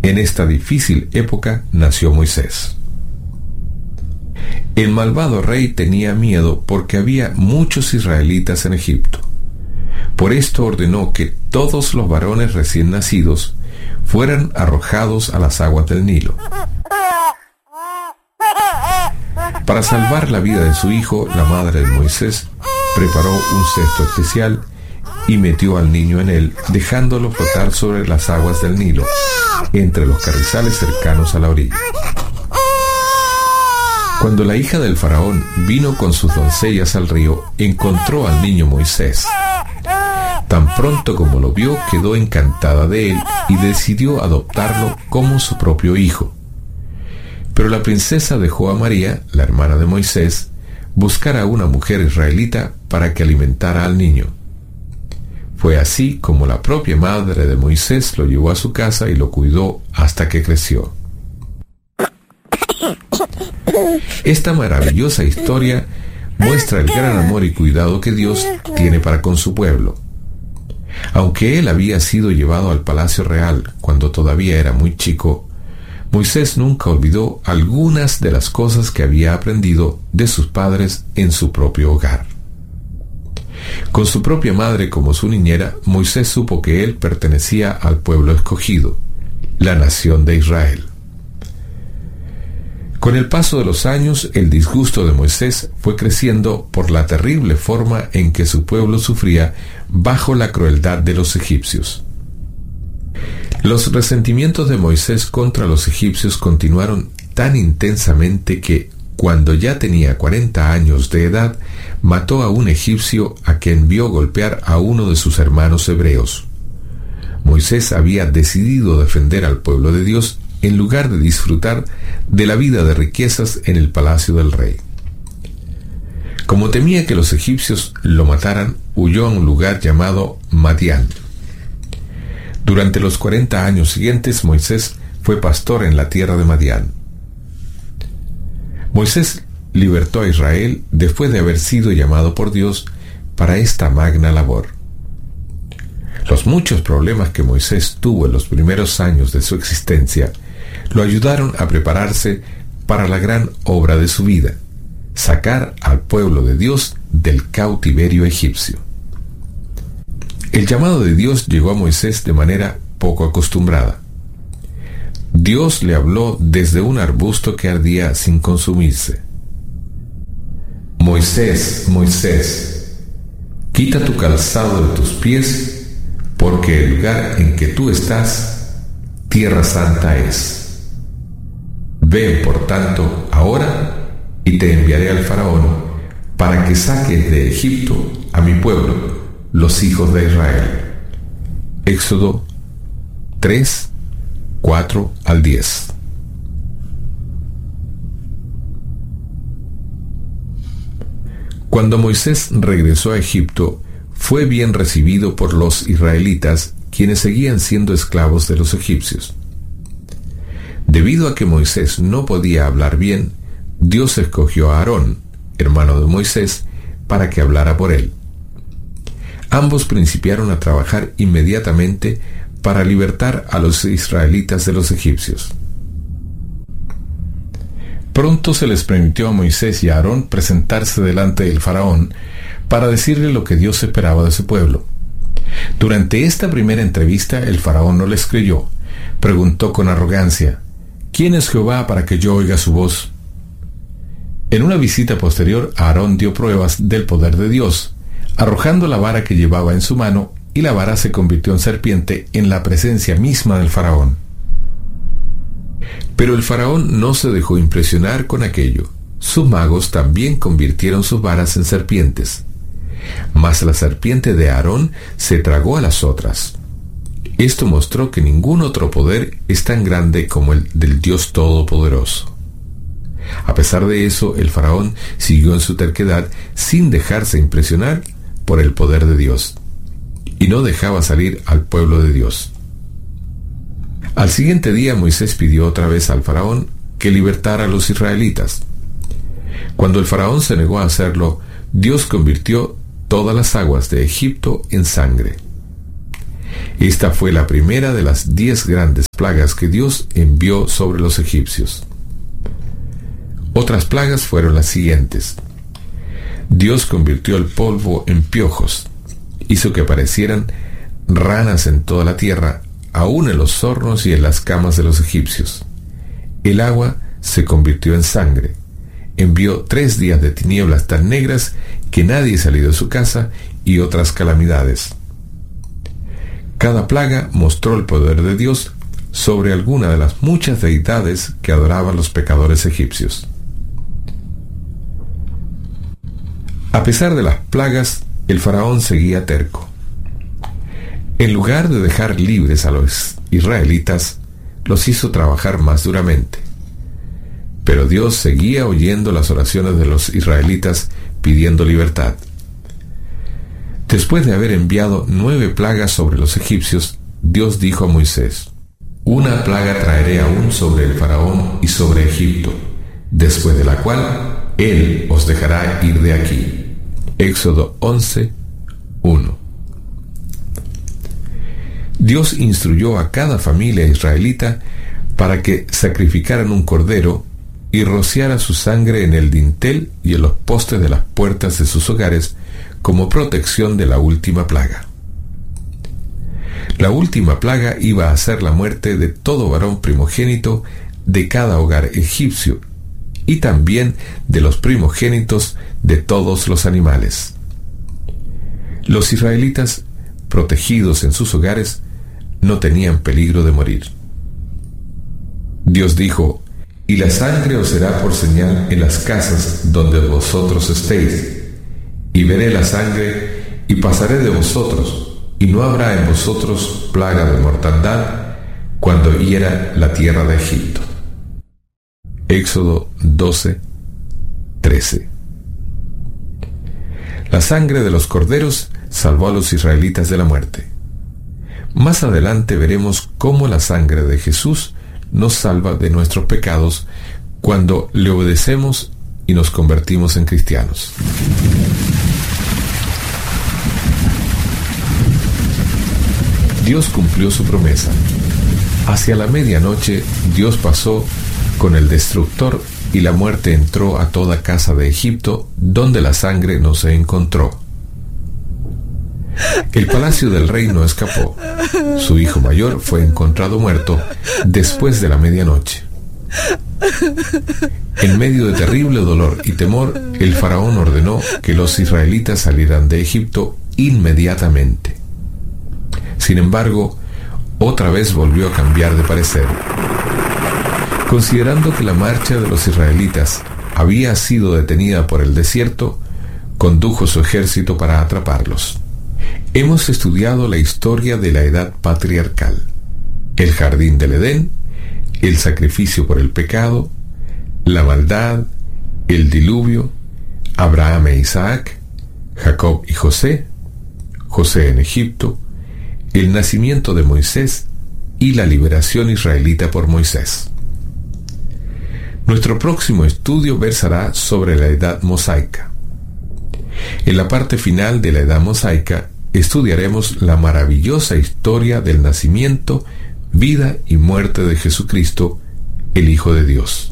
En esta difícil época nació Moisés. El malvado rey tenía miedo porque había muchos israelitas en Egipto. Por esto ordenó que todos los varones recién nacidos fueran arrojados a las aguas del Nilo. Para salvar la vida de su hijo, la madre de Moisés preparó un cesto especial y metió al niño en él, dejándolo flotar sobre las aguas del Nilo, entre los carrizales cercanos a la orilla. Cuando la hija del faraón vino con sus doncellas al río, encontró al niño Moisés. Tan pronto como lo vio, quedó encantada de él y decidió adoptarlo como su propio hijo. Pero la princesa dejó a María, la hermana de Moisés, buscar a una mujer israelita para que alimentara al niño. Fue así como la propia madre de Moisés lo llevó a su casa y lo cuidó hasta que creció. Esta maravillosa historia muestra el gran amor y cuidado que Dios tiene para con su pueblo. Aunque él había sido llevado al palacio real cuando todavía era muy chico, Moisés nunca olvidó algunas de las cosas que había aprendido de sus padres en su propio hogar. Con su propia madre como su niñera, Moisés supo que él pertenecía al pueblo escogido, la nación de Israel. Con el paso de los años, el disgusto de Moisés fue creciendo por la terrible forma en que su pueblo sufría bajo la crueldad de los egipcios. Los resentimientos de Moisés contra los egipcios continuaron tan intensamente que, cuando ya tenía 40 años de edad, mató a un egipcio a quien vio golpear a uno de sus hermanos hebreos. Moisés había decidido defender al pueblo de Dios en lugar de disfrutar de la vida de riquezas en el palacio del rey. Como temía que los egipcios lo mataran, huyó a un lugar llamado Madián. Durante los 40 años siguientes, Moisés fue pastor en la tierra de Madián. Moisés libertó a Israel después de haber sido llamado por Dios para esta magna labor. Los muchos problemas que Moisés tuvo en los primeros años de su existencia lo ayudaron a prepararse para la gran obra de su vida, sacar al pueblo de Dios del cautiverio egipcio. El llamado de Dios llegó a Moisés de manera poco acostumbrada. Dios le habló desde un arbusto que ardía sin consumirse. Moisés, Moisés, quita tu calzado de tus pies, porque el lugar en que tú estás, tierra santa es. Ven, por tanto, ahora, y te enviaré al faraón, para que saques de Egipto a mi pueblo, los hijos de Israel. Éxodo 3, 4 al 10. Cuando Moisés regresó a Egipto, fue bien recibido por los israelitas, quienes seguían siendo esclavos de los egipcios. Debido a que Moisés no podía hablar bien, Dios escogió a Aarón, hermano de Moisés, para que hablara por él. Ambos principiaron a trabajar inmediatamente para libertar a los israelitas de los egipcios. Pronto se les permitió a Moisés y a Aarón presentarse delante del faraón para decirle lo que Dios esperaba de su pueblo. Durante esta primera entrevista, el faraón no les creyó. Preguntó con arrogancia: ¿quién es Jehová para que yo oiga su voz? En una visita posterior, Aarón dio pruebas del poder de Dios, arrojando la vara que llevaba en su mano, y la vara se convirtió en serpiente en la presencia misma del faraón. Pero el faraón no se dejó impresionar con aquello. Sus magos también convirtieron sus varas en serpientes. Mas la serpiente de Aarón se tragó a las otras. Esto mostró que ningún otro poder es tan grande como el del Dios Todopoderoso. A pesar de eso, el faraón siguió en su terquedad sin dejarse impresionar por el poder de Dios, y no dejaba salir al pueblo de Dios. Al siguiente día, Moisés pidió otra vez al faraón que libertara a los israelitas. Cuando el faraón se negó a hacerlo, Dios convirtió todas las aguas de Egipto en sangre. Esta fue la primera de las 10 grandes plagas que Dios envió sobre los egipcios. Otras plagas fueron las siguientes. Dios convirtió el polvo en piojos, hizo que aparecieran ranas en toda la tierra, aún en los hornos y en las camas de los egipcios. El agua se convirtió en sangre. Envió 3 días de tinieblas tan negras que nadie salió de su casa, y otras calamidades. Cada plaga mostró el poder de Dios sobre alguna de las muchas deidades que adoraban los pecadores egipcios. A pesar de las plagas, el faraón seguía terco. En lugar de dejar libres a los israelitas, los hizo trabajar más duramente. Pero Dios seguía oyendo las oraciones de los israelitas pidiendo libertad. Después de haber enviado 9 plagas sobre los egipcios, Dios dijo a Moisés: «Una plaga traeré aún sobre el faraón y sobre Egipto, después de la cual él os dejará ir de aquí». Éxodo 11, 1. Dios instruyó a cada familia israelita para que sacrificaran un cordero y rociara su sangre en el dintel y en los postes de las puertas de sus hogares como protección de la última plaga. La última plaga iba a ser la muerte de todo varón primogénito de cada hogar egipcio y también de los primogénitos de todos los animales. Los israelitas, protegidos en sus hogares, no tenían peligro de morir. Dios dijo: «Y la sangre os será por señal en las casas donde vosotros estéis, y veré la sangre, y pasaré de vosotros, y no habrá en vosotros plaga de mortandad cuando hiera la tierra de Egipto». Éxodo 12, 13. La sangre de los corderos salvó a los israelitas de la muerte. Más adelante veremos cómo la sangre de Jesús nos salva de nuestros pecados cuando le obedecemos y nos convertimos en cristianos. Dios cumplió su promesa. Hacia la medianoche, Dios pasó con el destructor y la muerte entró a toda casa de Egipto, donde la sangre no se encontró. El palacio del rey no escapó. Su hijo mayor fue encontrado muerto después de la medianoche. En medio de terrible dolor y temor, el faraón ordenó que los israelitas salieran de Egipto inmediatamente. Sin embargo, otra vez volvió a cambiar de parecer. Considerando que la marcha de los israelitas había sido detenida por el desierto, condujo su ejército para atraparlos. Hemos estudiado la historia de la edad patriarcal, el jardín del Edén, el sacrificio por el pecado, la maldad, el diluvio, Abraham e Isaac, Jacob y José, José en Egipto, el nacimiento de Moisés y la liberación israelita por Moisés. Nuestro próximo estudio versará sobre la edad mosaica. En la parte final de la edad mosaica estudiaremos la maravillosa historia del nacimiento, vida y muerte de Jesucristo, el Hijo de Dios.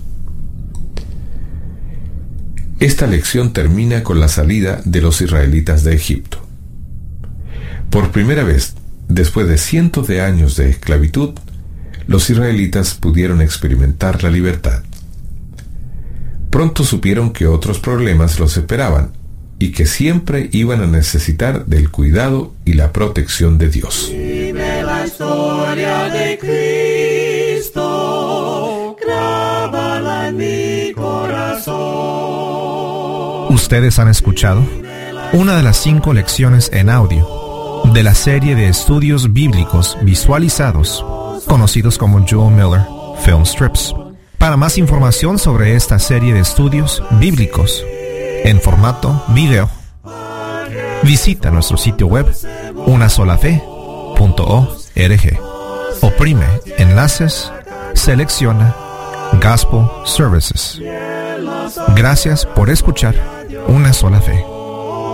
Esta lección termina con la salida de los israelitas de Egipto. Por primera vez, después de cientos de años de esclavitud, los israelitas pudieron experimentar la libertad. Pronto supieron que otros problemas los esperaban y que siempre iban a necesitar del cuidado y la protección de Dios. Vive la historia de Cristo, grábala en mi corazón. Ustedes han escuchado una de las 5 lecciones en audio de la serie de estudios bíblicos visualizados, conocidos como Joel Miller Film Strips. Para más información sobre esta serie de estudios bíblicos en formato video, visita nuestro sitio web unasolafe.org. Oprime enlaces, selecciona Gospel Services. Gracias por escuchar Una Sola Fe.